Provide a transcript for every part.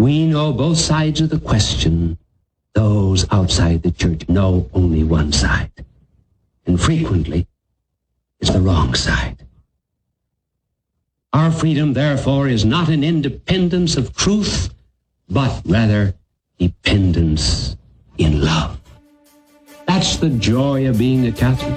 We know both sides of the question. Those outside the church know only one side. And frequently, it's the wrong side. Our freedom, therefore, is not an independence of truth, but rather dependence in love. That's the joy of being a Catholic.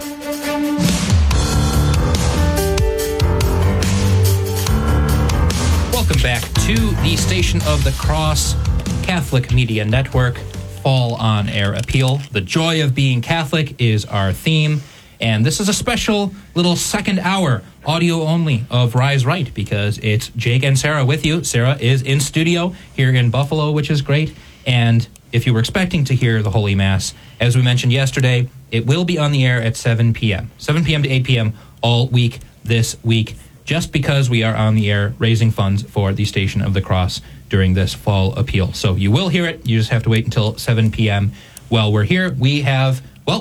Welcome back to the Station of the Cross Catholic Media Network Fall On Air Appeal. The joy of being Catholic is our theme, and this is a special little second hour, audio only, of Rise Right, because it's Jake and Sarah with you. Sarah is in studio here in Buffalo, which is great, and if you were expecting to hear the Holy Mass, as we mentioned yesterday, it will be on the air at 7 p.m. 7 p.m. to 8 p.m. all week this week, just because we are on the air raising funds for the Station of the Cross during this fall appeal. So you will hear it. You just have to wait until 7 p.m. While we're here, we have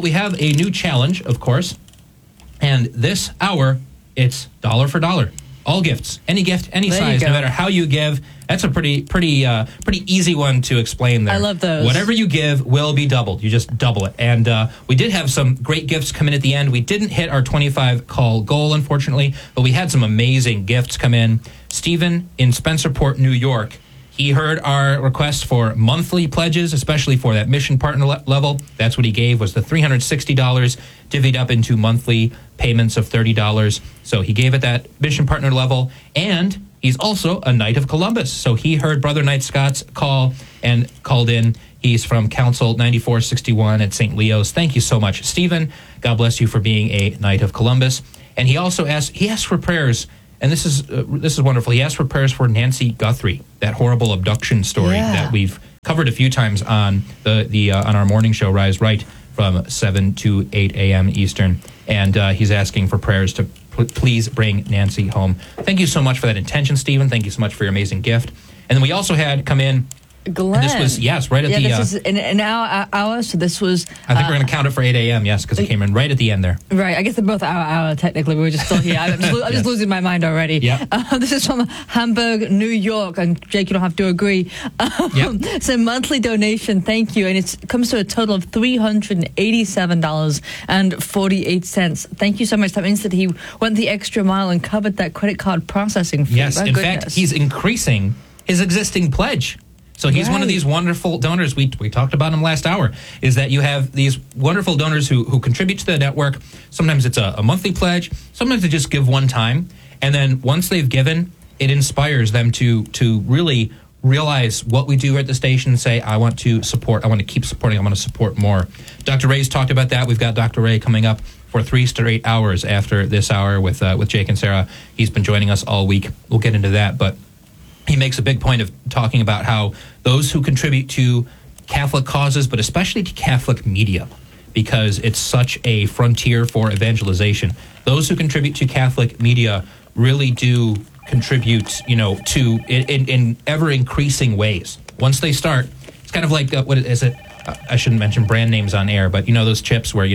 a new challenge, of course. And this hour, it's dollar for dollar. All gifts, any size, no matter how you give. That's a pretty easy one to explain there. I love those. Whatever you give will be doubled. You just double it. And we did have some great gifts come in at the end. We didn't hit our 25 call goal, unfortunately, but we had some amazing gifts come in. Stephen in Spencerport, New York, he heard our request for monthly pledges, especially for that mission partner level. That's what he gave, was the $360 divvied up into monthly payments of $30. So he gave it that mission partner level, and he's also a Knight of Columbus. So he heard Brother Knight Scott's call and called in. He's from Council 9461 at St. Leo's. Thank you so much, Stephen. God bless you for being a Knight of Columbus. And he also asked for prayers. And this is wonderful. He asked for prayers for Nancy Guthrie, that horrible abduction story that we've covered a few times on on our morning show, Rise Right, from 7 to 8 a.m. Eastern. And he's asking for prayers to please bring Nancy home. Thank you so much for that intention, Stephen. Thank you so much for your amazing gift. And then we also had come in Glenn. This was, right at the... this is an hour, so this was... I think we're going to count it for 8 a.m., yes, because it came in right at the end there. Right, I guess they're both hour, technically. We were just still here. I'm just losing my mind already. Yeah. This is from Hamburg, New York, and Jake, you don't have to agree. So monthly donation, thank you, and it comes to a total of $387.48. Thank you so much. That means that he went the extra mile and covered that credit card processing fee. Yes, in fact, he's increasing his existing pledge. So he's one of these wonderful donors. We talked about him last hour, is that you have these wonderful donors who contribute to the network. Sometimes it's a monthly pledge. Sometimes they just give one time. And then once they've given, it inspires them to really realize what we do at the station and say, I want to support. I want to keep supporting. I want to support more. Dr. Ray's talked about that. We've got Dr. Ray coming up for 3 straight hours after this hour with Jake and Sarah. He's been joining us all week. We'll get into that, but he makes a big point of talking about how those who contribute to Catholic causes, but especially to Catholic media, because it's such a frontier for evangelization. Those who contribute to Catholic media really do contribute, to in ever increasing ways. Once they start, it's kind of like what is it? I shouldn't mention brand names on air, but those chips where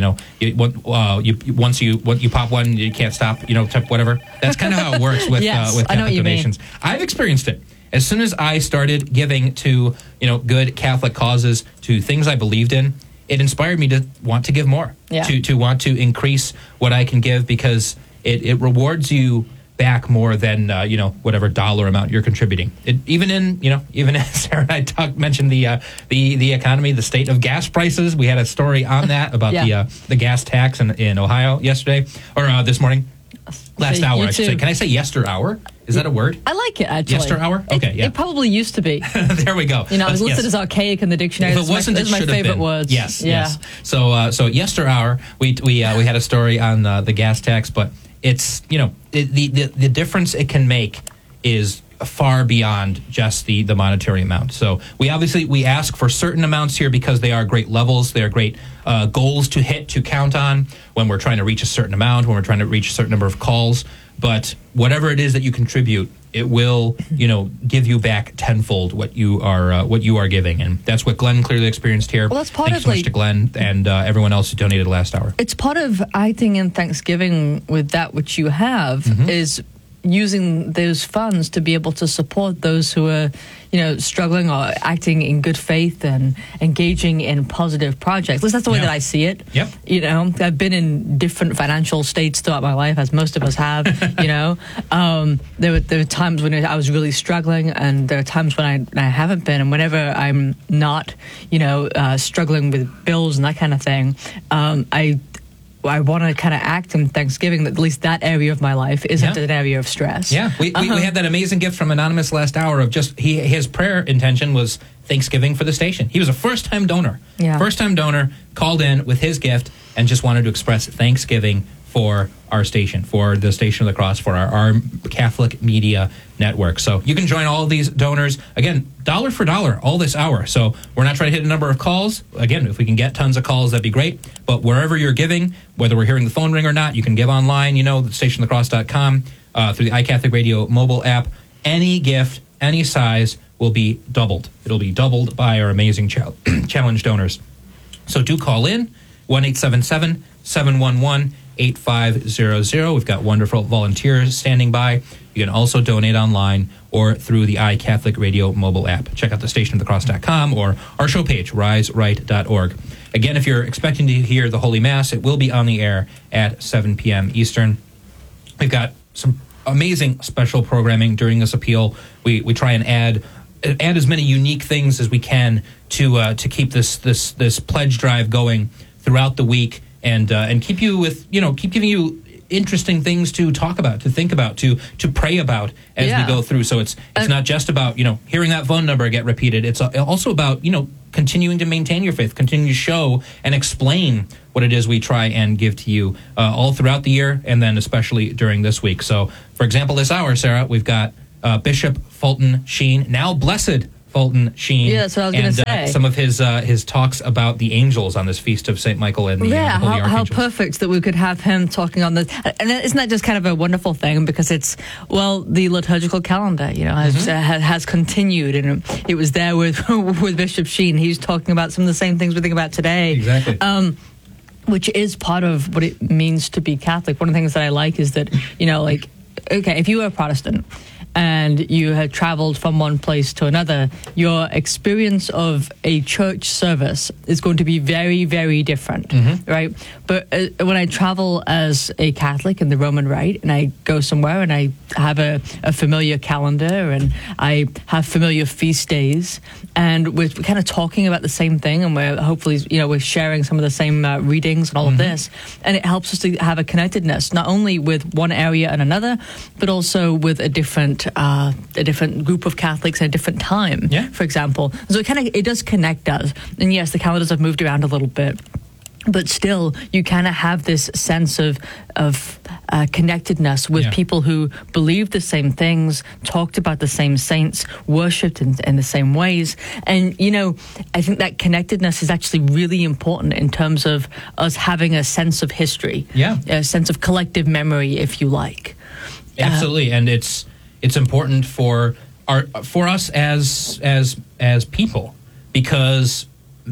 once you pop one, you can't stop. Type whatever. That's kind of how it works with with Catholic donations. I've experienced it. As soon as I started giving to good Catholic causes, to things I believed in, it inspired me to want to give more. To want to increase what I can give, because it rewards you back more than whatever dollar amount you're contributing. Even as Sarah and I mentioned the economy, the state of gas prices. We had a story on that about the gas tax in Ohio yesterday or this morning. Last hour, I should say. Can I say yester hour? Is that a word? I like it, actually. Yester hour? Okay, It probably used to be. There we go. It was listed as archaic in the dictionary. If it wasn't, it should have been. Those are my favorite words. Yes. So yester hour, we had a story on the gas tax, but it's the difference it can make is far beyond just the monetary amount. So we ask for certain amounts here because they are great levels. They are great goals to hit, to count on when we're trying to reach a certain amount, when we're trying to reach a certain number of calls. But whatever it is that you contribute, it will give you back tenfold what you are giving, and that's what Glenn clearly experienced here. Well, that's part Thanks so much to Glenn and everyone else who donated last hour. It's part of, I think, in Thanksgiving with that which you have is using those funds to be able to support those who are, struggling or acting in good faith and engaging in positive projects. At least that's the way that I see it. Yep. I've been in different financial states throughout my life, as most of us have. There were times when I was really struggling, and there are times when I haven't been. And whenever I'm not, struggling with bills and that kind of thing, I want to kind of act in Thanksgiving that at least that area of my life isn't an area of stress. Yeah, we had that amazing gift from Anonymous last hour of just his prayer intention was Thanksgiving for the station. He was a first-time donor. Yeah. First-time donor, called in with his gift and just wanted to express Thanksgiving for our station, for the Station of the Cross, for our Catholic Media Network. So you can join all of these donors. Again, dollar for dollar all this hour. So we're not trying to hit a number of calls. Again, if we can get tons of calls, that'd be great. But wherever you're giving, whether we're hearing the phone ring or not, you can give online, stationofthecross.com, through the iCatholic Radio mobile app. Any gift, any size will be doubled. It'll be doubled by our amazing challenge donors. So do call in, 1-877-711-8500. We've got wonderful volunteers standing by. You can also donate online or through the iCatholic Radio mobile app. Check out the stationofthecross.com or our show page, riseright.org. Again, if you're expecting to hear the Holy Mass, it will be on the air at 7 p.m. Eastern. We've got some amazing special programming during this appeal. We try and add as many unique things as we can to keep this pledge drive going throughout the week. And keep you with, keep giving you interesting things to talk about, to think about, to pray about as we go through. So it's not just about, hearing that phone number get repeated. It's also about, continuing to maintain your faith, continue to show and explain what it is we try and give to you all throughout the year, and then especially during this week. So, for example, this hour, Sarah, we've got Bishop Fulton Sheen, now Blessed Fulton Sheen. Yeah, that's what I was going to say. Some of his talks about the angels on this feast of St. Michael and the Holy how Archangels. perfect that we could have him talking on this. And isn't that just kind of a wonderful thing? Because it's, the liturgical calendar, has continued. And it was there with Bishop Sheen. He's talking about some of the same things we think about today. Exactly. Which is part of what it means to be Catholic. One of the things that I like is that, okay, if you were a Protestant and you had traveled from one place to another, your experience of a church service is going to be very, very different, right? But when I travel as a Catholic in the Roman Rite, and I go somewhere and I have a familiar calendar and I have familiar feast days, and we're kind of talking about the same thing, and we're hopefully, we're sharing some of the same readings and all of this, and it helps us to have a connectedness, not only with one area and another, but also with a different group of Catholics at a different time, for example. So it does connect us. And yes, the calendars have moved around a little bit, but still, you kind of have this sense of connectedness with people who believed the same things, talked about the same saints, worshipped in the same ways. And, I think that connectedness is actually really important in terms of us having a sense of history, a sense of collective memory, if you like. Absolutely, and it's important for us as people, because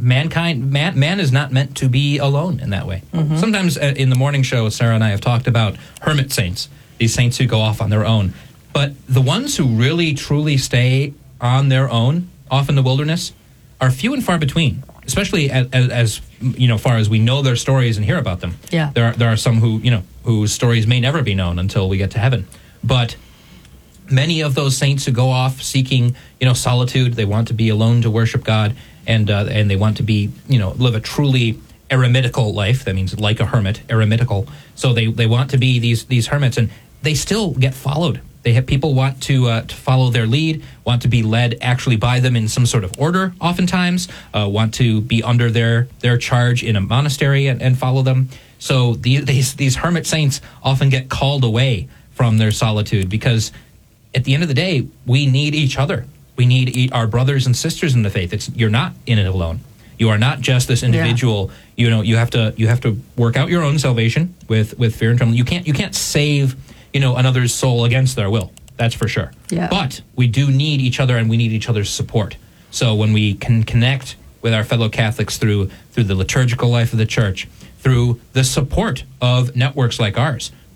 man is not meant to be alone in that way. Sometimes in the morning show, Sarah and I have talked about hermit saints, these saints who go off on their own. But the ones who really truly stay on their own, off in the wilderness, are few and far between. Especially as far as we know their stories and hear about them. Yeah. There are some whose stories may never be known until we get to heaven. But many of those saints who go off seeking, solitude, they want to be alone to worship God, and they want to be, live a truly eremitical life. That means like a hermit, eremitical. So they want to be these hermits, and they still get followed. They have people want to follow their lead, want to be led actually by them in some sort of order. Oftentimes, want to be under their charge in a monastery and follow them. So these hermit saints often get called away from their solitude, because at the end of the day, we need each other. We need our brothers and sisters in the faith. You're not in it alone. You are not just this individual. Yeah. You have to work out your own salvation with fear and trembling. You can't save another's soul against their will. That's for sure. Yeah. But we do need each other, and we need each other's support. So when we can connect with our fellow Catholics through the liturgical life of the Church, through the support of networks like ours,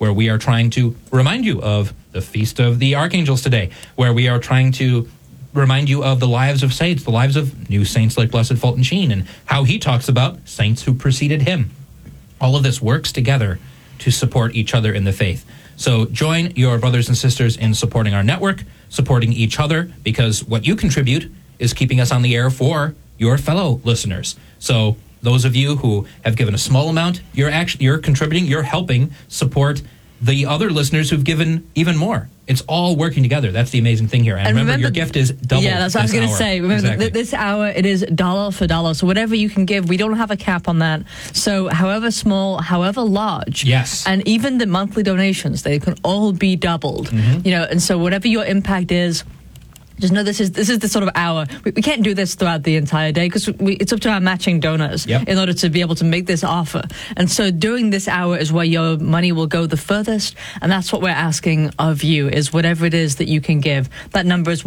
where we are trying to remind you of the Feast of the Archangels today, where we are trying to remind you of the lives of saints, the lives of new saints like Blessed Fulton Sheen, and how he talks about saints who preceded him. All of this works together to support each other in the faith. So join your brothers and sisters in supporting our network, supporting each other, because what you contribute is keeping us on the air for your fellow listeners. So those of you who have given a small amount, you're contributing, you're helping support the other listeners who've given even more. It's all working together. That's the amazing thing here. And remember, your gift is double. Yeah, that's what I was going to say. Remember, exactly. This hour, it is dollar for dollar. So whatever you can give, we don't have a cap on that. So however small, however large. Yes. And even the monthly donations, they can all be doubled. Mm-hmm. And so whatever your impact is, just know this is the sort of hour. We can't do this throughout the entire day because it's up to our matching donors in order to be able to make this offer. And so during this hour is where your money will go the furthest. And that's what we're asking of you, is whatever it is that you can give. That number is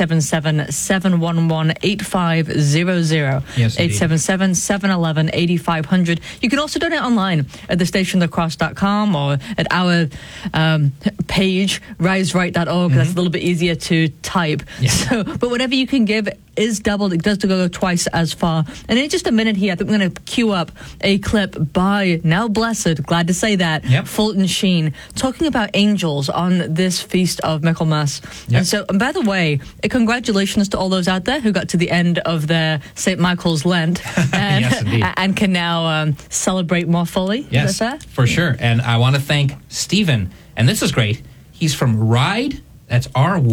1-877-711-8500. Yes, 877-711-8500. You can also donate online at thestationofthecross.com or at our page, riseright.org. That's a little bit easier to type. Yeah. So, but whatever you can give is doubled. It does go twice as far. And in just a minute here, I think we're going to queue up a clip by now blessed, glad to say that, Fulton Sheen, talking about angels on this feast of Michaelmas. Yep. And by the way, congratulations to all those out there who got to the end of their St. Michael's Lent and, yes, and can now celebrate more fully. Yes, is that fair? For sure. And I want to thank Stephen. And this is great. He's from Ryde. That's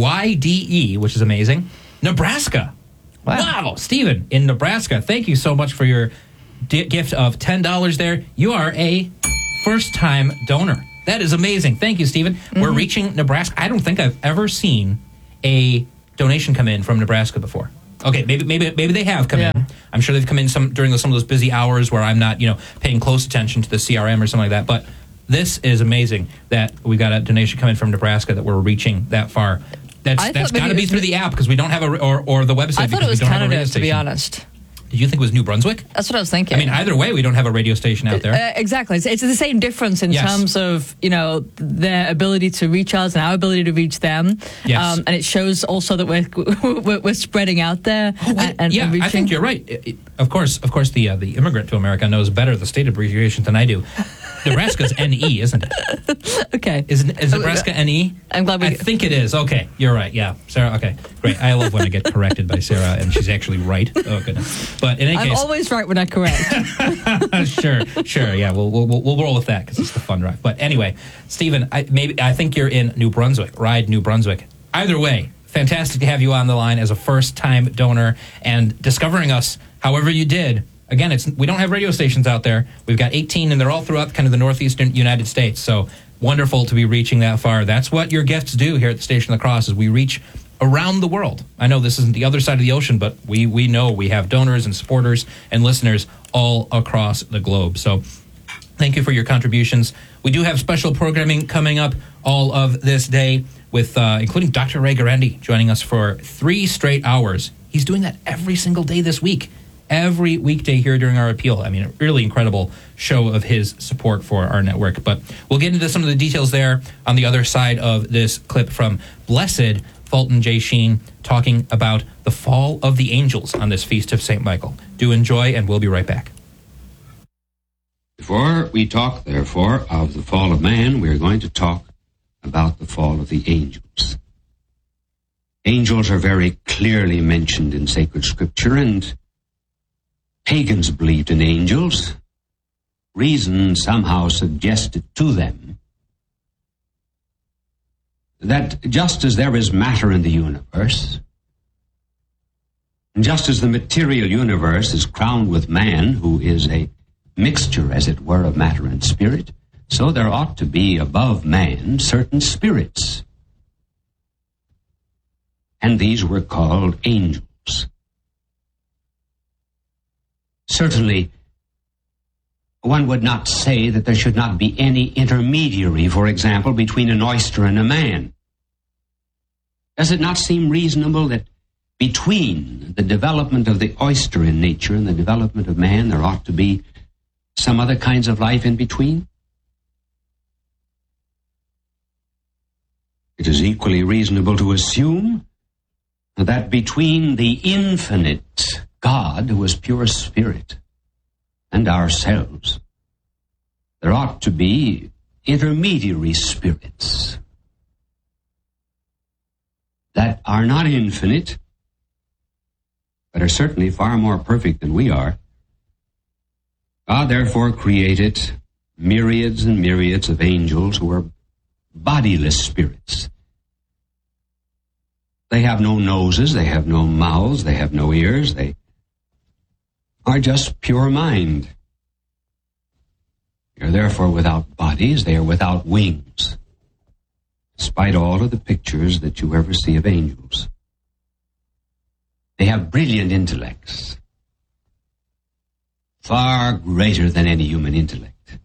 RYDE, which is amazing. Nebraska. Wow. Stephen in Nebraska. Thank you so much for your gift of $10 there. You are a first-time donor. That is amazing. Thank you, Stephen. Mm-hmm. We're reaching Nebraska. I don't think I've ever seen a donation come in from Nebraska before. Okay, maybe they have come in. I'm sure they've come in during some of those busy hours where I'm not, paying close attention to the CRM or something like that. But this is amazing that we got a donation coming from Nebraska, that we're reaching that far. That's got to be through the app because we don't have or the website. I thought it was Canada, to be honest. Did you think it was New Brunswick? That's what I was thinking. I mean, either way, we don't have a radio station out there. Exactly. It's the same difference in terms of, their ability to reach us and our ability to reach them. Yes. And it shows also that we're spreading out there. And reaching. I think you're right. Of course, the immigrant to America knows better the state abbreviation than I do. Nebraska's NE, isn't it? Okay. Is Nebraska NE? I'm glad I think it is. Okay, you're right. Yeah, Sarah. Okay, great. I love when I get corrected by Sarah and she's actually right. Oh goodness. But in any case, I'm always right when I correct. Sure. Yeah, we'll roll with that because it's the fun drive. But anyway, Stephen, I think you're in New Brunswick, Ryde, New Brunswick. Either way, fantastic to have you on the line as a first-time donor and discovering us however you did. Again, we don't have radio stations out there. We've got 18, and they're all throughout kind of the northeastern United States. So wonderful to be reaching that far. That's what your gifts do here at the Station of the Cross, is we reach around the world. I know this isn't the other side of the ocean, but we know we have donors and supporters and listeners all across the globe. So thank you for your contributions. We do have special programming coming up all of this day, with including Dr. Ray Garendi joining us for 3 straight hours. He's doing that every single day this week. Every weekday here during our appeal. I mean, a really incredible show of his support for our network. But we'll get into some of the details there on the other side of this clip from Blessed Fulton J. Sheen talking about the fall of the angels on this Feast of St. Michael. Do enjoy, and we'll be right back. Before we talk, therefore, of the fall of man, we're going to talk about the fall of the angels. Angels are very clearly mentioned in sacred scripture, and pagans believed in angels. Reason somehow suggested to them that just as there is matter in the universe, and just as the material universe is crowned with man, who is a mixture, as it were, of matter and spirit, so there ought to be above man certain spirits. And these were called angels. Certainly, one would not say that there should not be any intermediary, for example, between an oyster and a man. Does it not seem reasonable that between the development of the oyster in nature and the development of man, there ought to be some other kinds of life in between? It is equally reasonable to assume that between the infinite God, who is pure spirit, and ourselves, there ought to be intermediary spirits that are not infinite, but are certainly far more perfect than we are. God therefore created myriads and myriads of angels who are bodiless spirits. They have no noses, they have no mouths, they have no ears, they are just pure mind. They are therefore without bodies, they are without wings, despite all of the pictures that you ever see of angels. They have brilliant intellects, far greater than any human intellect.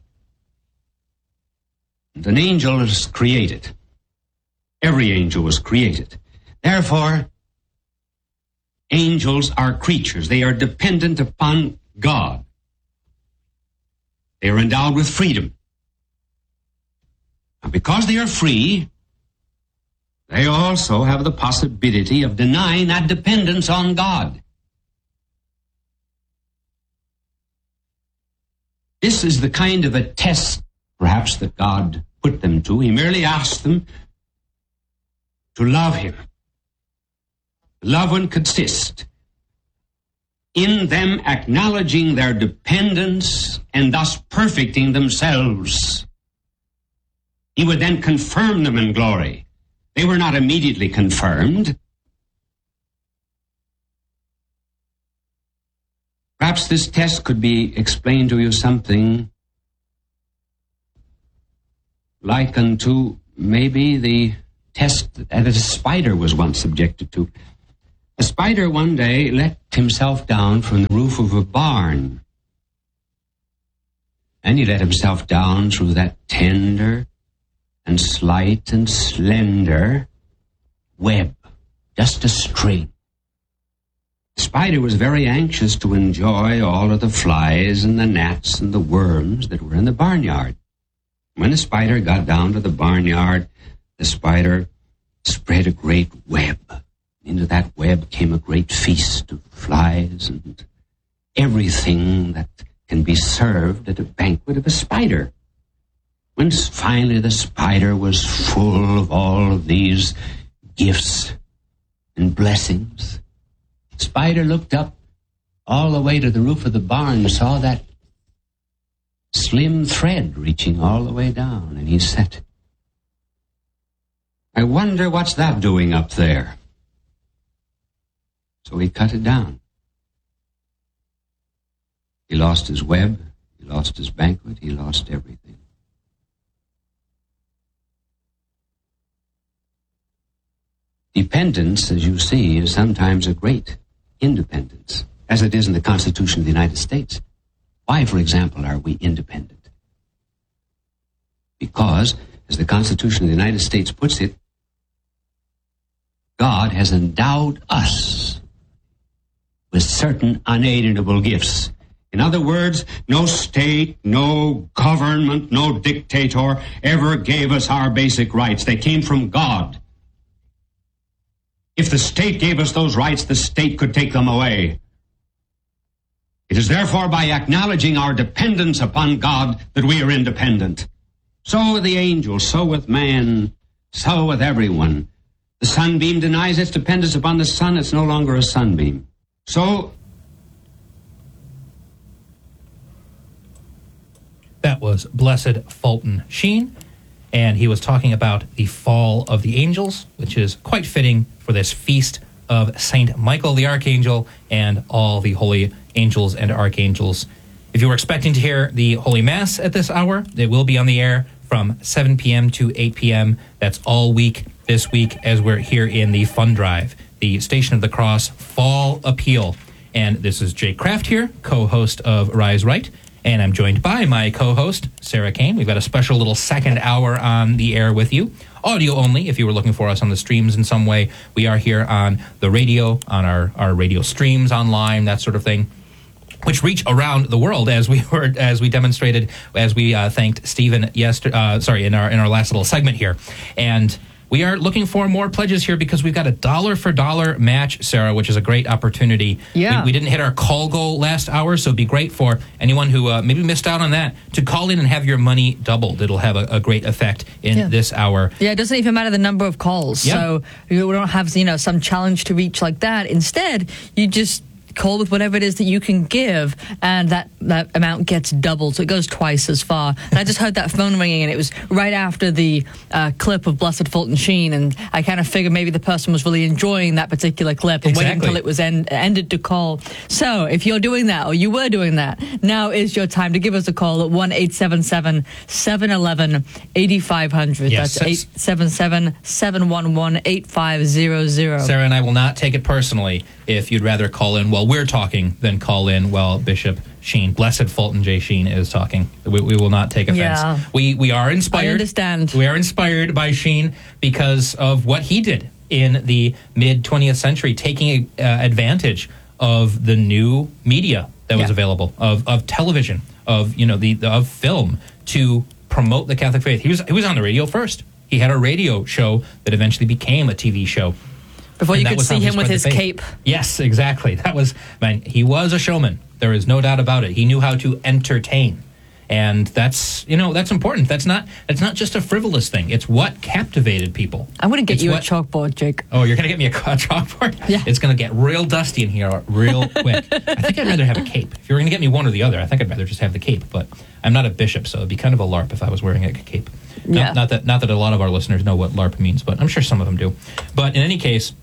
And an angel is created. Every angel was created. Therefore, angels are creatures. They are dependent upon God. They are endowed with freedom. And because they are free, they also have the possibility of denying that dependence on God. This is the kind of a test, perhaps, that God put them to. He merely asked them to love him. Love would consist in them acknowledging their dependence and thus perfecting themselves. He would then confirm them in glory. They were not immediately confirmed. Perhaps this test could be explained to you something like unto maybe the test that a spider was once subjected to. A spider one day let himself down from the roof of a barn. And he let himself down through that tender and slight and slender web, just a string. The spider was very anxious to enjoy all of the flies and the gnats and the worms that were in the barnyard. When the spider got down to the barnyard, the spider spread a great web. Into that web came a great feast of flies and everything that can be served at a banquet of a spider. When finally the spider was full of all of these gifts and blessings, the spider looked up all the way to the roof of the barn and saw that slim thread reaching all the way down, and he said, "I wonder what's that doing up there?" So he cut it down. He lost his web, he lost his banquet, he lost everything. Dependence, as you see, is sometimes a great independence, as it is in the Constitution of the United States. Why, for example, are we independent? Because, as the Constitution of the United States puts it, God has endowed us with certain unalienable gifts. In other words, no state, no government, no dictator ever gave us our basic rights. They came from God. If the state gave us those rights, the state could take them away. It is therefore by acknowledging our dependence upon God that we are independent. So with the angels, so with man, so with everyone. The sunbeam denies its dependence upon the sun. It's no longer a sunbeam. So that was Blessed Fulton Sheen, and he was talking about the fall of the angels, which is quite fitting for this feast of Saint Michael the Archangel and all the holy angels and archangels. If you were expecting to hear the Holy Mass at this hour, it will be on the air from 7 p.m. to 8 p.m. That's all week this week as we're here in the Fund Drive, the Station of the Cross Fall Appeal. And this is Jake Kraft here, co-host of Rise Right, and I'm joined by my co-host, Sarah Kane. We've got a special little second hour on the air with you. Audio only, if you were looking for us on the streams in some way. We are here on the radio, on our radio streams online, that sort of thing, which reach around the world, as we demonstrated, as we thanked Stephen in our last little segment here. And we are looking for more pledges here because we've got a dollar for dollar match, Sarah, which is a great opportunity. Yeah. We didn't hit our call goal last hour, so it'd be great for anyone who maybe missed out on that to call in and have your money doubled. It'll have a great effect in this hour. Yeah, it doesn't even matter the number of calls. Yeah. So we don't have, some challenge to reach like that. Instead, you just call with whatever it is that you can give, and that amount gets doubled, so it goes twice as far. And I just heard that phone ringing, and it was right after the clip of Blessed Fulton Sheen, and I kind of figured maybe the person was really enjoying that particular clip and waiting until it was ended to call. So if you're doing that, or you were doing that, now is your time to give us a call at 1-877-711-8500. Yes, That's 877-711-8500. Sarah and I will not take it personally if you'd rather call in while we're talking than call in while Bishop Sheen, Blessed Fulton J. Sheen, is talking. We will not take offense. Yeah. We are inspired. I understand. We are inspired by Sheen because of what he did in the mid-20th century, taking advantage of the new media that was available, of television, of of film, to promote the Catholic faith. He was on the radio first. He had a radio show that eventually became a TV show. Before you could see him with his cape. Yes, exactly. He was a showman. There is no doubt about it. He knew how to entertain. And that's important. That's not just a frivolous thing. It's what captivated people. I'm going to get you a chalkboard, Jake. Oh, you're going to get me a chalkboard? Yeah. It's going to get real dusty in here real quick. I think I'd rather have a cape. If you're going to get me one or the other, I think I'd rather just have the cape. But I'm not a bishop, so it'd be kind of a LARP if I was wearing a cape. Yeah. Not that a lot of our listeners know what LARP means, but I'm sure some of them do. But in any case,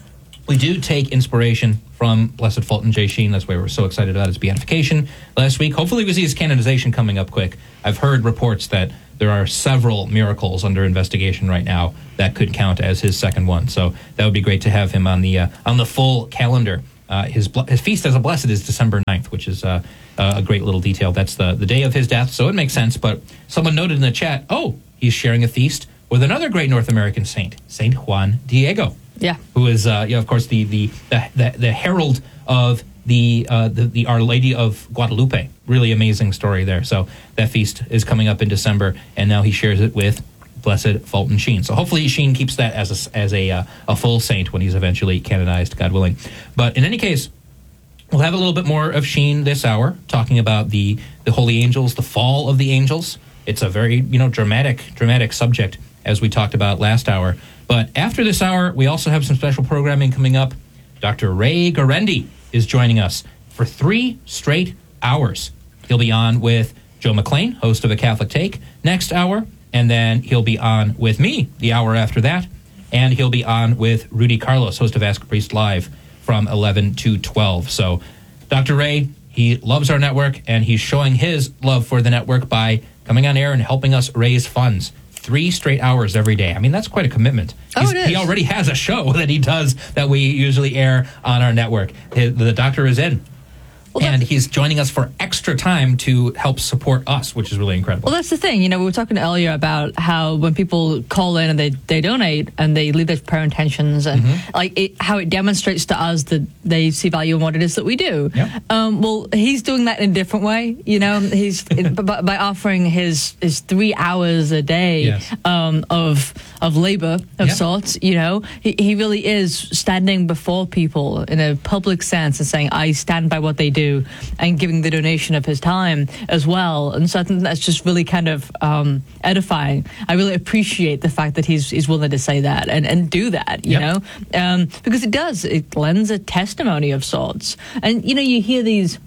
we do take inspiration from Blessed Fulton J. Sheen. That's why we're so excited about his beatification last week. Hopefully we see his canonization coming up quick. I've heard reports that there are several miracles under investigation right now that could count as his second one. So that would be great to have him on the full calendar. His feast as a blessed is December 9th, which is a great little detail. That's the day of his death, so it makes sense. But someone noted in the chat, he's sharing a feast with another great North American saint, Saint Juan Diego. Yeah, who is, of course, the herald of the Our Lady of Guadalupe. Really amazing story there. So that feast is coming up in December, and now he shares it with Blessed Fulton Sheen. So hopefully Sheen keeps that as a full saint when he's eventually canonized, God willing. But in any case, we'll have a little bit more of Sheen this hour, talking about the holy angels, the fall of the angels. It's a very dramatic subject, as we talked about last hour. But after this hour, we also have some special programming coming up. Dr. Ray Guarendi is joining us for 3 straight hours. He'll be on with Joe McLean, host of A Catholic Take, next hour. And then he'll be on with me the hour after that. And he'll be on with Rudy Carlos, host of Ask a Priest Live, from 11 to 12. So Dr. Ray, he loves our network, and he's showing his love for the network by coming on air and helping us raise funds. 3 straight hours every day. I mean, that's quite a commitment. It is. He already has a show that he does that we usually air on our network. The doctor is in. And he's joining us for extra time to help support us, which is really incredible. Well, that's the thing. We were talking earlier about how when people call in and they donate and they leave their prayer intentions, and how it demonstrates to us that they see value in what it is that we do. Yep. Well, he's doing that in a different way. He's by offering his 3 hours a day of labor of sorts. He really is standing before people in a public sense and saying, I stand by what they do, and giving the donation of his time as well. And so I think that's just really kind of edifying. I really appreciate the fact that he's willing to say that and do that, you know, because it lends a testimony of sorts. And, you hear these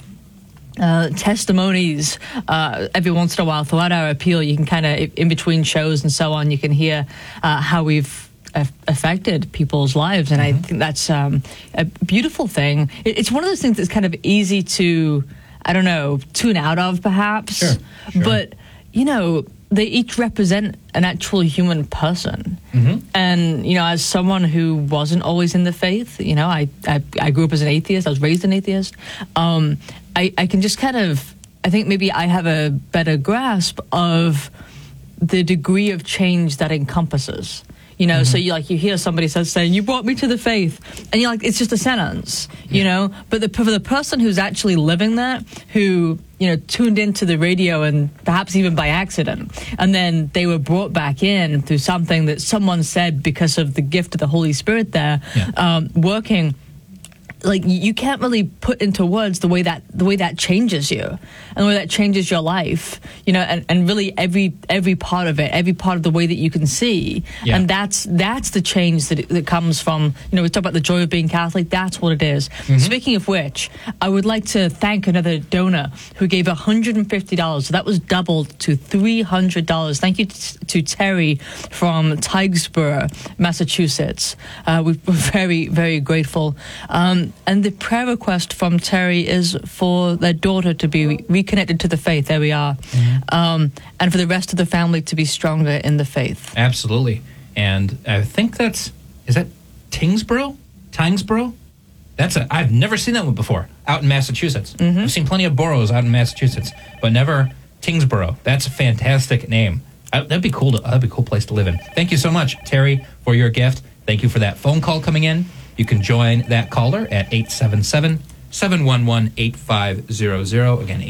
testimonies every once in a while throughout our appeal. You can kind of, in between shows and so on, you can hear how we've affected people's lives, and I think that's a beautiful thing. It's one of those things that's kind of easy to, tune out of, perhaps. Sure. But they each represent an actual human person. And as someone who wasn't always in the faith, I grew up as an atheist. I was raised an atheist. I can just kind of, I think maybe I have a better grasp of the degree of change that encompasses. So you hear somebody saying, you brought me to the faith. And you're like, it's just a sentence, but for the person who's actually living that, who, tuned into the radio and perhaps even by accident, and then they were brought back in through something that someone said because of the gift of the Holy Spirit there working. Like, you can't really put into words the way that changes you and the way that changes your life, and really every part of it, every part of the way that you can see. Yeah. And that's the change that comes from, we talk about the joy of being Catholic. That's what it is. Mm-hmm. Speaking of which, I would like to thank another donor who gave $150. So that was doubled to $300. Thank you to Terry from Tightsboro, Massachusetts. We're very, very grateful. And the prayer request from Terry is for their daughter to be reconnected to the faith. There we are. Mm-hmm. And for the rest of the family to be stronger in the faith. Absolutely. And I think is that Tingsboro? I've never seen that one before out in Massachusetts. Mm-hmm. I've seen plenty of boroughs out in Massachusetts, but never Tingsboro. That's a fantastic name. That'd be cool. That'd be a cool place to live in. Thank you so much, Terry, for your gift. Thank you for that phone call coming in. You can join that caller at 877-711-8500. Again,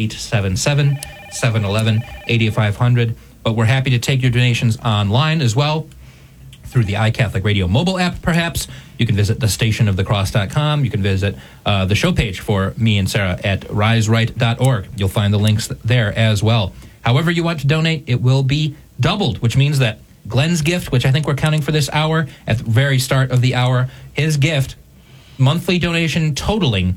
877-711-8500. But we're happy to take your donations online as well through the iCatholic Radio mobile app, perhaps. You can visit thestationofthecross.com. You can visit the show page for me and Sarah at riseright.org. You'll find the links there as well. However you want to donate, it will be doubled, which means that Glenn's gift, which I think we're counting for this hour, at the very start of the hour, his gift, monthly donation totaling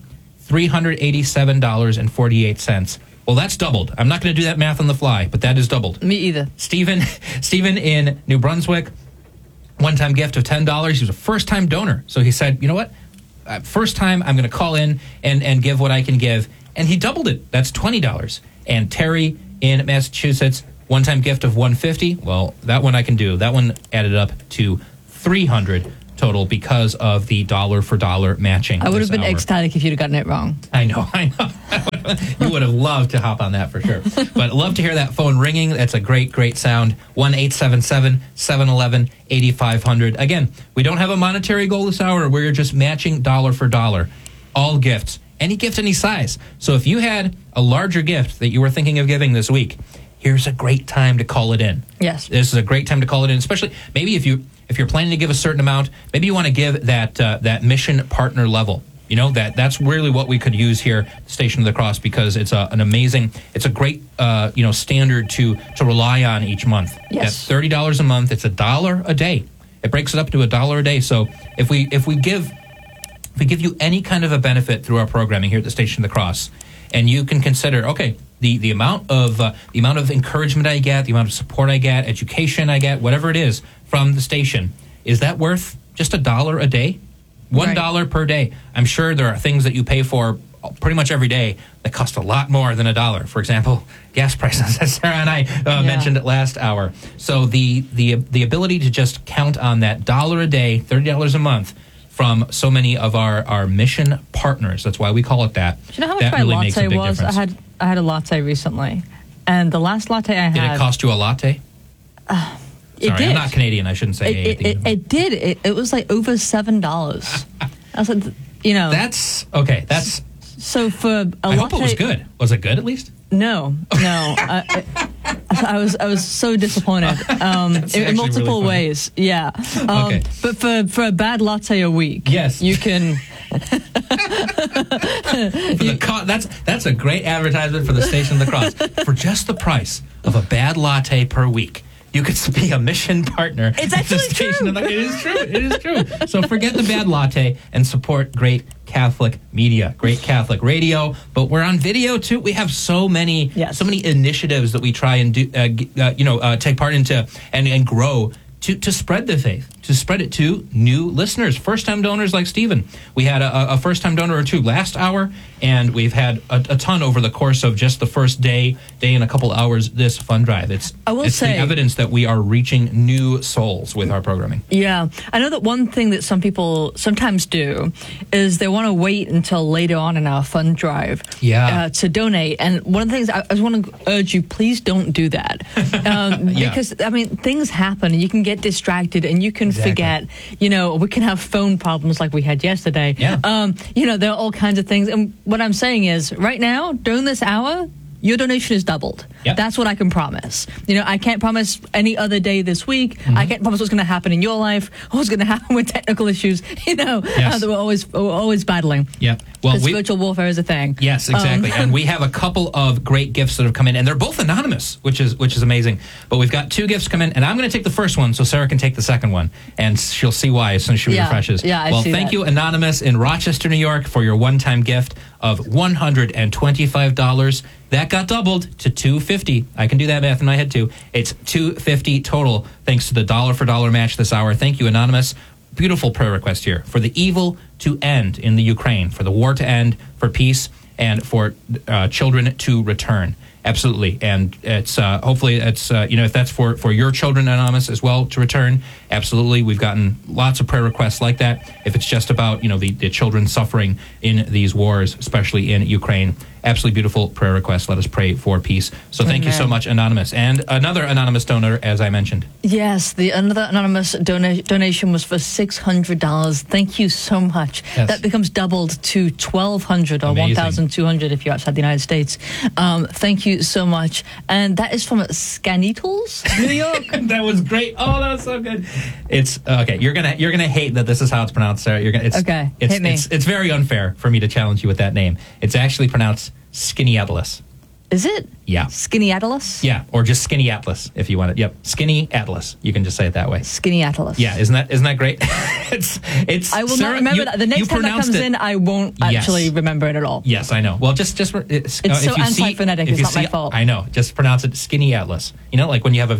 $387.48. Well, that's doubled. I'm not going to do that math on the fly, but that is doubled. Me either. Stephen in New Brunswick, one-time gift of $10. He was a first-time donor. So he said, you know what? First time, I'm going to call in and give what I can give. And he doubled it. That's $20. And Terry in Massachusetts, one-time gift of $150. Well, that one I can do. That one added up to $300 total because of the dollar-for-dollar matching. I would have been ecstatic if you'd have gotten it wrong. I know. You would have loved to hop on that for sure. But love to hear that phone ringing. That's a great, great sound. 1-877-711-8500. Again, we don't have a monetary goal this hour. We're just matching dollar for dollar. All gifts. Any gift, any size. So if you had a larger gift that you were thinking of giving this week, here's a great time to call it in. Yes. This is a great time to call it in, especially maybe if you're planning to give a certain amount, maybe you want to give that mission partner level. That's really what we could use here at Station of the Cross, because it's a great standard to rely on each month. Yes. That's $30 a month. It's $1 a day. It breaks it up to $1 a day. So if we give you any kind of a benefit through our programming here at the Station of the Cross, and you can consider, okay, the amount of encouragement I get, the amount of support I get, education I get, whatever it is from the station, is that worth just $1 a day? $1 per day. I'm sure there are things that you pay for pretty much every day that cost a lot more than $1. For example, gas prices, as Sarah and I mentioned it last hour. So the ability to just count on that $1 a day, $30 a month, from so many of our mission partners. That's why we call it that. Do you know how much that my really latte was? Difference. I had a latte recently, and the last latte I had... Did it cost you a latte? Sorry, it did. I'm not Canadian. I shouldn't say it did. It was like over $7. I was like, That's okay. That's so for a latte. I hope it was good. Was it good at least? No. I was so disappointed in multiple really ways. Yeah. Okay. But for a bad latte a week, yes, you can. That's a great advertisement for the Station of the Cross. For just the price of a bad latte per week, you could be a mission partner. It's actually true. It is true. It is true. So forget the bad latte and support great Catholic media, great Catholic radio. But we're on video too. We have so many initiatives that we try and do, take part into and grow to spread the faith, to spread it to new listeners, first-time donors like Stephen. We had a first-time donor or two last hour, and we've had a ton over the course of just the first day and a couple hours this fund drive. It's the evidence that we are reaching new souls with our programming. Yeah. I know that one thing that some people sometimes do is they want to wait until later on in our fund drive to donate. And one of the things I just want to urge you, please don't do that. Because, I mean, things happen. You can get distracted and you can forget, we can have phone problems like we had yesterday. Yeah. There are all kinds of things. And what I'm saying is right now, during this hour, your donation is doubled. Yep. That's what I can promise. You know, I can't promise any other day this week. I can't promise what's going to happen in your life, what's going to happen with technical issues, you know, Yes. that we're always battling. Yeah. Well, Because spiritual warfare is a thing. Yes, exactly. And we have a couple of great gifts that have come in, and they're both anonymous, which is amazing. But we've got 2 gifts come in, and I'm going to take the first one so Sarah can take the second one, and she'll see why as soon as she refreshes. Yeah, I well, see thank that. you, Anonymous in Rochester, New York, for your one-time gift of $125. That got doubled to $250. I can do that math in my head too. It's $250 total, thanks to the dollar for dollar match this hour. Thank you, Anonymous. Beautiful prayer request here for the evil to end in the Ukraine, for the war to end, for peace, and for children to return. Absolutely. And it's hopefully it's if that's for your children, Anonymous, as well to return. Absolutely. We've gotten lots of prayer requests like that. If it's just about the children suffering in these wars, especially in Ukraine. Absolutely beautiful prayer request. Let us pray for peace. So thank you so much, Anonymous. And another anonymous donor, as I mentioned. Yes, another anonymous donation was for $600. Thank you so much. Yes. That becomes doubled to $1,200 or Amazing. $1,200 if you're outside the United States. Thank you so much. And that is from Scanitos, New York. That was great. Oh, that was so good. It's okay. You're gonna hate that this is how it's pronounced, Sarah. Okay, hit me. It's very unfair for me to challenge you with that name. It's actually pronounced Skinny Atlas. Is it? Yeah. Skinny Atlas? Yeah, or just Skinny Atlas if you want it. Yep, Skinny Atlas. You can just say it that way. Skinny Atlas. Yeah, isn't that great? it's. I will Sarah, not remember that. The next you time that pronounced comes it. in, I won't actually remember it at all. Yes, I know. Well, just it's so anti-phonetic, it's not my fault. I know. Just pronounce it Skinny Atlas. You know, like when you have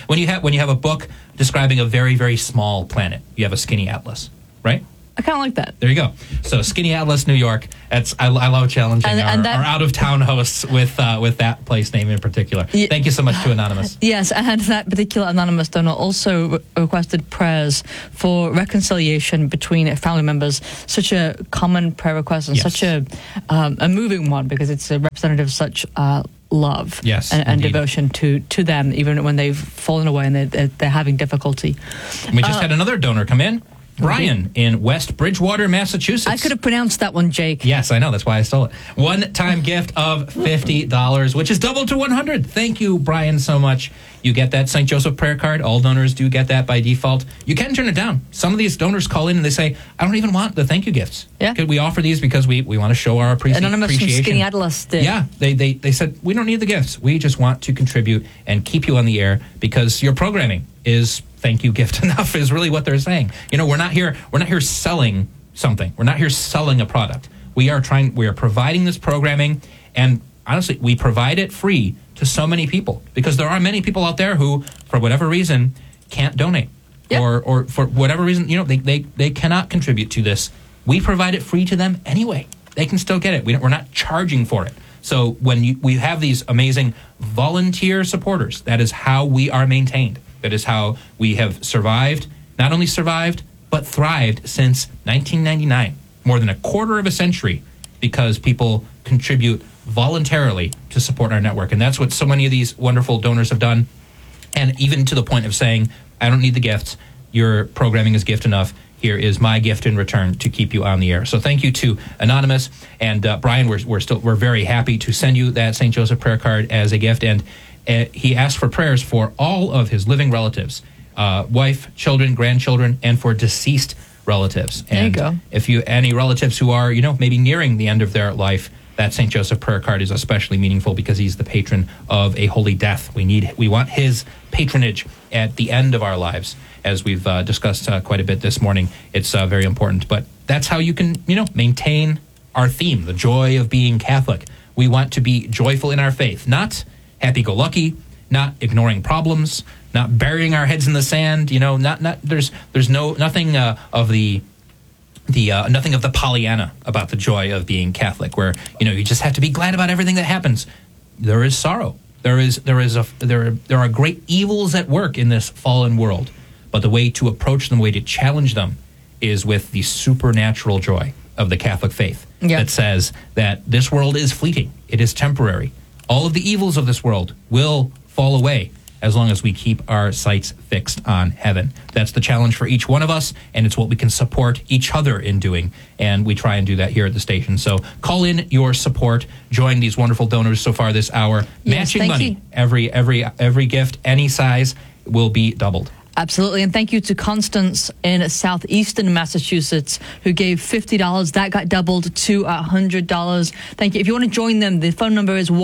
a book describing a very, very small planet, you have a Skinny Atlas, right? I kind of like that. There you go. So Skinny Atlas, New York. I love challenging our out of town hosts with that place name in particular. Thank you so much to Anonymous. Yes, and that particular anonymous donor also requested prayers for reconciliation between family members. Such a common prayer request and such a moving one because it's a representative of such love and devotion to them, even when they've fallen away and they're having difficulty. We just had another donor come in. Brian in West Bridgewater, Massachusetts. I could have pronounced that one, Jake. Yes, I know. That's why I stole it. One-time gift of $50, which is doubled to $100. Thank you, Brian, so much. You get that St. Joseph prayer card. All donors do get that by default. You can turn it down. Some of these donors call in and they say, I don't even want the thank you gifts. Yeah. Could we offer these because we want to show our appreciation? Anonymous from Skinny Atlas did. Yeah, they said, we don't need the gifts. We just want to contribute and keep you on the air because your programming is thank you gift enough is really what they're saying. We're not here selling something. We're not here selling a product. We are providing this programming, and honestly, we provide it free to so many people because there are many people out there who, for whatever reason, can't donate. Yep. Or for whatever reason, they cannot contribute to this. We provide it free to them anyway. They can still get it. We're not charging for it. So when we have these amazing volunteer supporters, that is how we are maintained. That is how we have survived, not only survived, but thrived since 1999, more than a quarter of a century, because people contribute voluntarily to support our network. And that's what so many of these wonderful donors have done. And even to the point of saying, I don't need the gifts. Your programming is gift enough. Here is my gift in return to keep you on the air. So thank you to Anonymous. And Brian, we're very happy to send you that St. Joseph prayer card as a gift. And he asked for prayers for all of his living relatives, wife, children, grandchildren, and for deceased relatives. And there you go. If any relatives who are, maybe nearing the end of their life, that St. Joseph prayer card is especially meaningful because he's the patron of a holy death. We want his patronage at the end of our lives, as we've discussed quite a bit this morning. It's very important. But that's how you can, maintain our theme, the joy of being Catholic. We want to be joyful in our faith, not happy-go-lucky, not ignoring problems, not burying our heads in the sand. There's nothing of the nothing of the Pollyanna about the joy of being Catholic, where you just have to be glad about everything that happens. There is sorrow. There are great evils at work in this fallen world, but the way to approach them, the way to challenge them, is with the supernatural joy of the Catholic faith that says that this world is fleeting, it is temporary. All of the evils of this world will fall away as long as we keep our sights fixed on heaven. That's the challenge for each one of us, and it's what we can support each other in doing, and we try and do that here at the station. So call in your support, join these wonderful donors so far this hour. Yes, Matching money, you. every gift, any size, will be doubled. Absolutely. And thank you to Constance in southeastern Massachusetts who gave $50. That got doubled to $100. Thank you. If you want to join them, the phone number is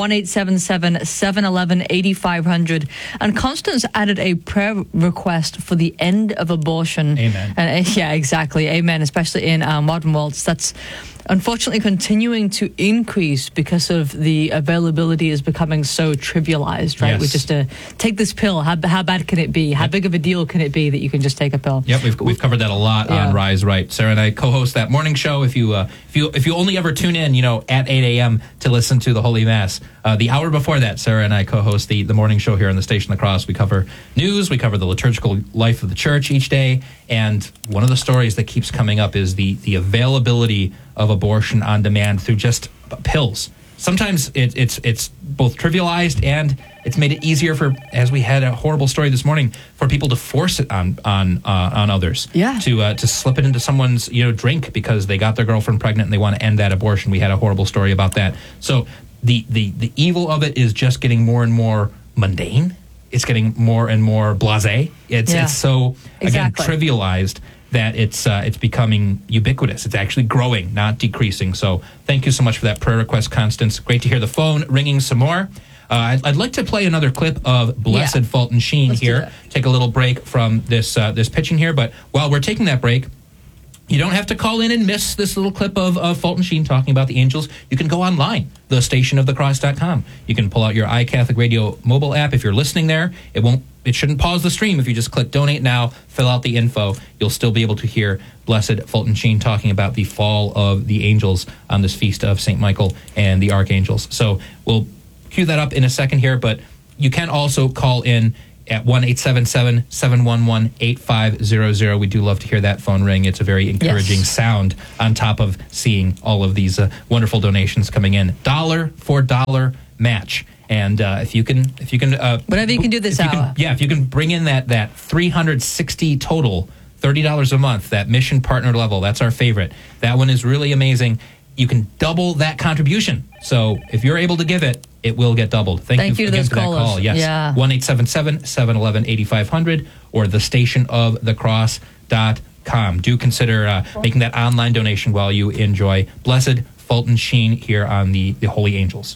1-877-711-8500. And Constance added a prayer request for the end of abortion. Amen. And, yeah, exactly. Amen. Especially in our modern world. That's unfortunately continuing to increase because of the availability is becoming so trivialized, right? Yes. We just take this pill. How bad can it be? How big of a deal can it be that you can just take a pill? Yep, we've covered that a lot on Rise Right. Sarah and I co-host that morning show. If you only ever tune in, at 8 a.m. to listen to the Holy Mass, the hour before that, Sarah and I co-host the morning show here on the Station of the Cross. We cover news, we cover the liturgical life of the church each day, and one of the stories that keeps coming up is the availability of abortion on demand through just pills. Sometimes it's both trivialized and it's made it easier for, as we had a horrible story this morning, for people to force it on others. Yeah. To slip it into someone's drink because they got their girlfriend pregnant and they want to end that abortion. We had a horrible story about that. So the evil of it is just getting more and more mundane. It's getting more and more blasé. It's so Exactly. again trivialized that it's becoming ubiquitous. It's actually growing, not decreasing. So thank you so much for that prayer request, Constance. Great to hear the phone ringing some more. I'd like to play another clip of Blessed Fulton Sheen here. Take a little break from this pitching here. But while we're taking that break, you don't have to call in and miss this little clip of Fulton Sheen talking about the angels. You can go online, thestationofthecross.com. You can pull out your iCatholic Radio mobile app. If you're listening there, it shouldn't pause the stream. If you just click Donate Now, fill out the info, you'll still be able to hear Blessed Fulton Sheen talking about the fall of the angels on this feast of St. Michael and the archangels. So we'll cue that up in a second here, but you can also call in at 1-877-711-8500. We do love to hear that phone ring. It's a very encouraging sound on top of seeing all of these wonderful donations coming in. $1 for $1 match. And if you can whatever you can do this hour. If you can bring in that 360 total, $30 a month, that mission partner level, that's our favorite. That one is really amazing. You can double that contribution. So if you're able to give it, it will get doubled. Thank you to again those for that call. Yes. Yeah. 1-877-711-8500 or thestationofthecross.com. Do consider making that online donation while you enjoy Blessed Fulton Sheen here on the Holy Angels.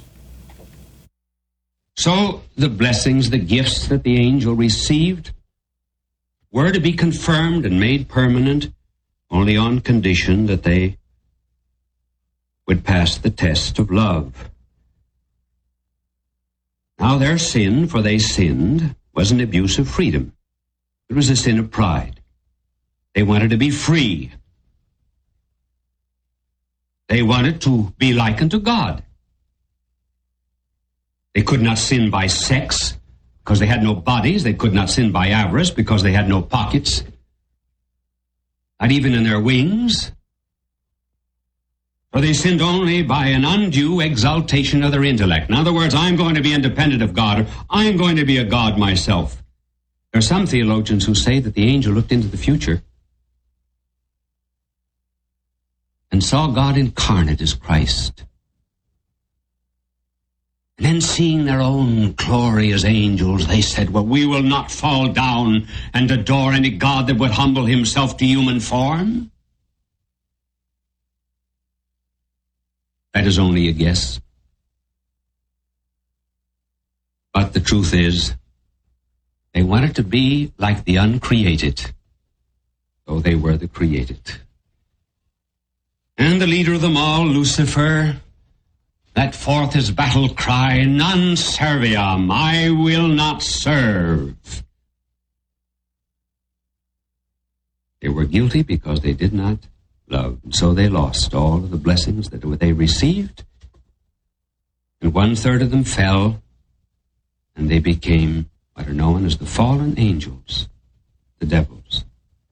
So the blessings, the gifts that the angel received were to be confirmed and made permanent only on condition that they would pass the test of love. Now their sin, for they sinned, was an abuse of freedom. It was a sin of pride. They wanted to be free. They wanted to be like unto God. They could not sin by sex because they had no bodies. They could not sin by avarice because they had no pockets. Not even in their wings. For they sinned only by an undue exaltation of their intellect. In other words, I'm going to be independent of God, or I'm going to be a God myself. There are some theologians who say that the angel looked into the future and saw God incarnate as Christ. And then seeing their own glory as angels, they said, well, we will not fall down and adore any God that would humble himself to human form. That is only a guess. But the truth is, they wanted to be like the uncreated, though they were the created. And the leader of them all, Lucifer, let forth his battle cry, non serviam, I will not serve. They were guilty because they did not love. And so they lost all of the blessings that they received. And 1/3 of them fell, and they became what are known as the fallen angels, the devils.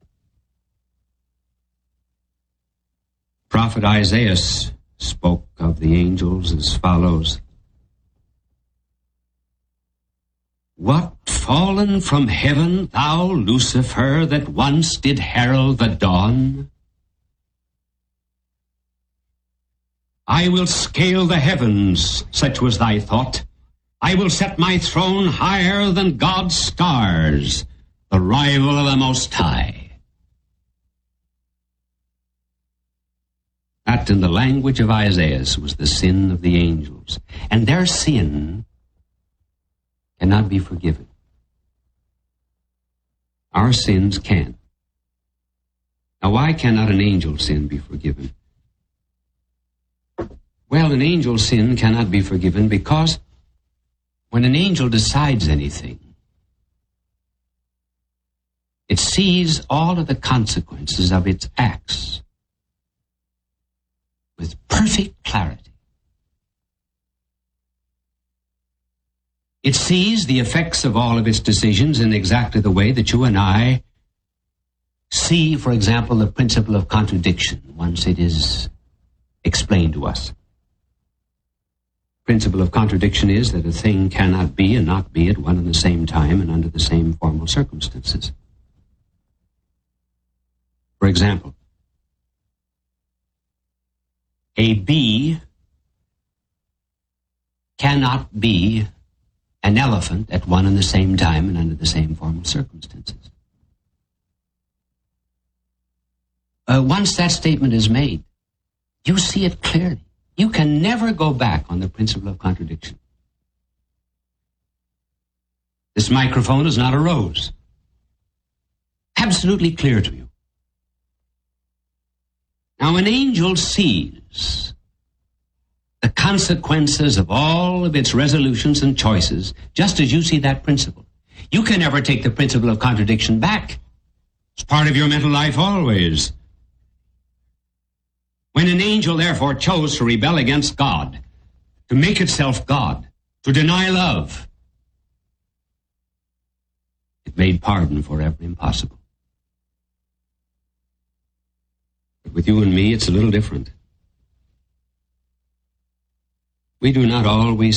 Prophet Isaiah spoke of the angels as follows. What, fallen from heaven, thou Lucifer, that once did herald the dawn? I will scale the heavens, such was thy thought. I will set my throne higher than God's stars, the rival of the Most High. That, in the language of Isaiah, was the sin of the angels, and their sin cannot be forgiven. Our sins can. Now, why cannot an angel's sin be forgiven? Well, an angel's sin cannot be forgiven because when an angel decides anything, it sees all of the consequences of its acts with perfect clarity. It sees the effects of all of its decisions in exactly the way that you and I see, for example, the principle of contradiction once it is explained to us. Principle of contradiction is that a thing cannot be and not be at one and the same time and under the same formal circumstances. For example, a bee cannot be an elephant at one and the same time and under the same formal circumstances. Once that statement is made, you see it clearly. You can never go back on the principle of contradiction. This microphone is not a rose. Absolutely clear to you. Now, an angel sees the consequences of all of its resolutions and choices, just as you see that principle. You can never take the principle of contradiction back. It's part of your mental life always. When an angel, therefore, chose to rebel against God, to make itself God, to deny love, it made pardon forever impossible. But with you and me, it's a little different. We do not always